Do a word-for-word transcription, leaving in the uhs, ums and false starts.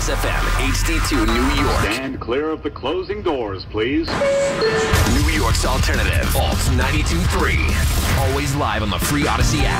Kiss F M, H D two, New York. Stand clear of the closing doors, please. New York's alternative, Alt ninety-two point three. Always live on the free Odyssey app.